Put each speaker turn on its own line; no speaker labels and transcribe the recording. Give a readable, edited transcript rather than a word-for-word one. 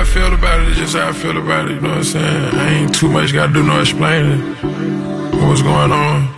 feel about it is just how I feel about it, you know what I'm saying? I ain't too much gotta do no explaining what's going on.